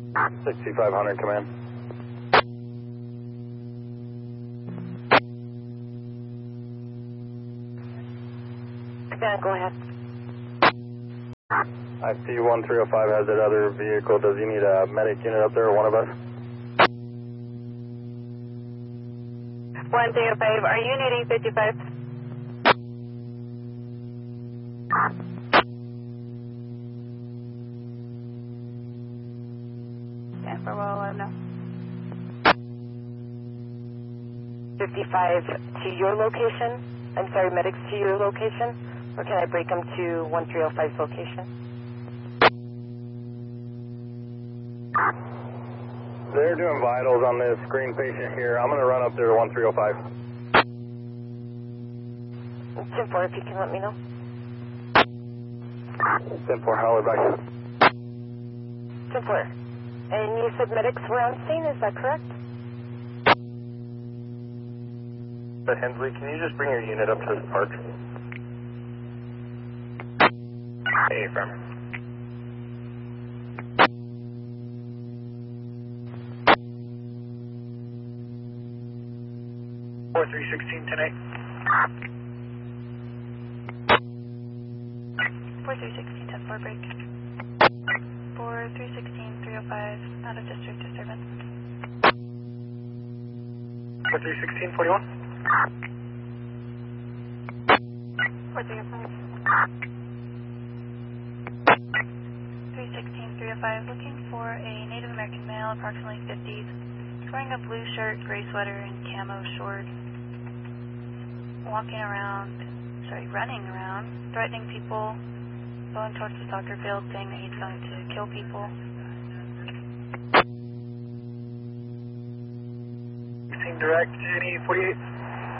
6500, come in. Yeah, go ahead. I see 1305 has that other vehicle. Does he need a medic unit up there or one of us? 1305, are you needing 55? Yeah, for well, no. 55 to your location? I'm sorry, medics to your location? Or can I break them to 1305's location? They're doing vitals on this screen patient here. I'm going to run up there to 1305. 10-4, if you can let me know. 10-4, Howard, back. 10-4. And you said medics were on scene, is that correct? Hensley, can you just bring your unit up to this park? Hey, Farmer. Four 316 tonight. 4316, 10-4 break. 4316, 305, out of district disturbance. 4316, 41. 4305. 316, 305, looking for a Native American male, approximately 50s. He's wearing a blue shirt, gray sweater, and camo shorts. Running around, threatening people, going towards the soccer field, saying that he's going to kill people. 16 direct, any 48?